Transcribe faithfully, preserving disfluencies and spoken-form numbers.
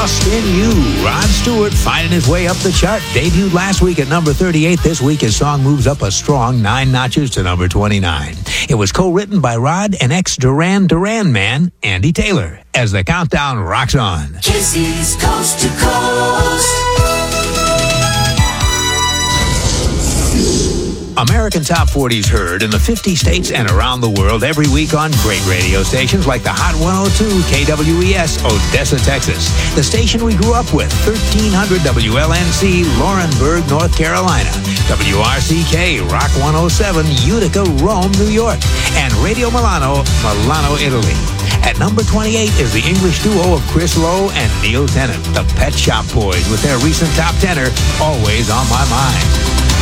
Lost in You. Rod Stewart finding his way up the chart. Debuted last week at number thirty-eight. This week his song moves up a strong nine notches to number twenty-nine. It was co-written by Rod and ex-Duran Duran man, Andy Taylor, as the countdown rocks on. Kisses coast to coast. American Top forty is heard in the fifty states and around the world every week on great radio stations like the Hot one oh two K W E S, Odessa, Texas. The station we grew up with, thirteen hundred W L N C, Laurinburg, North Carolina. W R C K, Rock one oh seven, Utica, Rome, New York. And Radio Milano, Milano, Italy. At number twenty-eight is the English duo of Chris Lowe and Neil Tennant, the Pet Shop Boys, with their recent top tenor, Always on My Mind.